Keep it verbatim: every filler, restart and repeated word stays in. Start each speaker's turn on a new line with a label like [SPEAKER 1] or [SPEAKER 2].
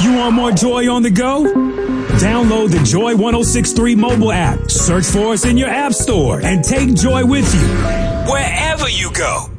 [SPEAKER 1] You want more Joy on the go? Download the Joy ten sixty-three mobile app. Search for us in your app store and take Joy with you wherever you go.